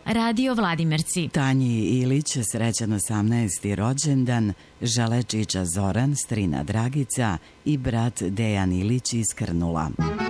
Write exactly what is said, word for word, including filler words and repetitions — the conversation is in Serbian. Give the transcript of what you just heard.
Radio Vladimirci. Tanji Ilić srećan osamnaesti rođendan, žele čiča Zoran, strina Dragica i brat Dejan Ilić iz Krnula.